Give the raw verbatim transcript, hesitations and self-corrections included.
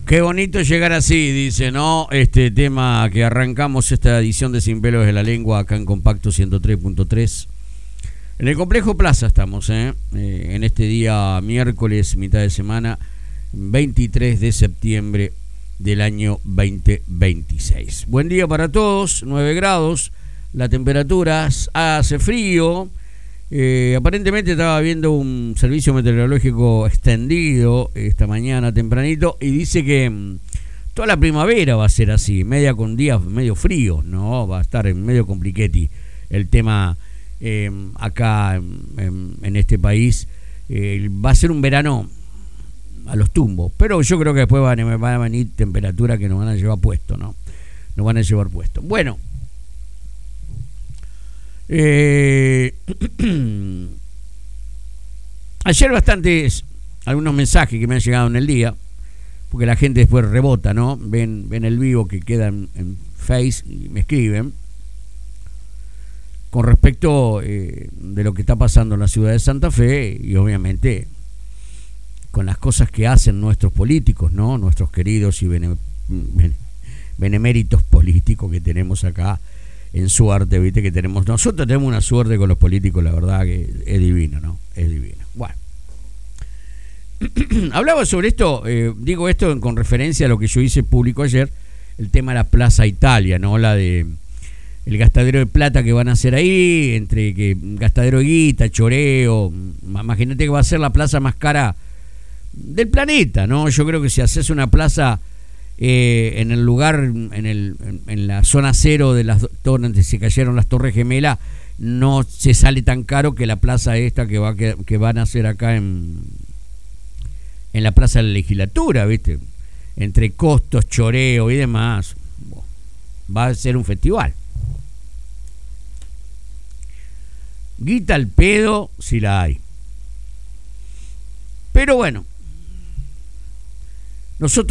Qué bonito llegar así, dice, ¿no? Este tema que arrancamos esta edición de Sin Pelos de la Lengua acá en Compacto ciento tres punto tres. En el Complejo Plaza estamos, ¿eh? Eh, en este día miércoles, mitad de semana, veintitrés de septiembre del año veinte veintiséis. Buen día para todos, nueve grados, la temperatura, hace frío. Eh, aparentemente estaba viendo un servicio meteorológico extendido esta mañana tempranito y dice que mmm, toda la primavera va a ser así, media con días medio frío, no va a estar en medio compliqueti el tema eh, acá en, en este país. Eh, va a ser un verano a los tumbos, pero yo creo que después van, van a venir temperaturas que nos van a llevar puesto, ¿no? Nos van a llevar puesto. Bueno. Eh, ayer bastantes algunos mensajes que me han llegado en el día, porque la gente después rebota, ¿no? Ven, ven el vivo que queda en, en Face y me escriben con respecto eh, de lo que está pasando en la ciudad de Santa Fe y obviamente con las cosas que hacen nuestros políticos, ¿no? Nuestros queridos y bene, bene, beneméritos políticos que tenemos acá. En suerte, viste que tenemos, nosotros tenemos una suerte con los políticos, la verdad que es divino, ¿no? Es divino. Bueno, hablaba sobre esto, eh, digo esto en, con referencia a lo que yo hice público ayer, el tema de la Plaza Italia, ¿no? La de el gastadero de plata que van a hacer ahí, entre que gastadero de guita, choreo, imagínate que va a ser la plaza más cara del planeta, ¿no? Yo creo que si haces una plaza Eh, en el lugar, en, el, en, en la zona cero de las torres donde se cayeron las Torres Gemelas, no se sale tan caro que la plaza esta que va que, que van a hacer acá en en la Plaza de la Legislatura, ¿viste? Entre costos, choreo y demás, va a ser un festival. Guita al pedo si la hay. Pero bueno, nosotros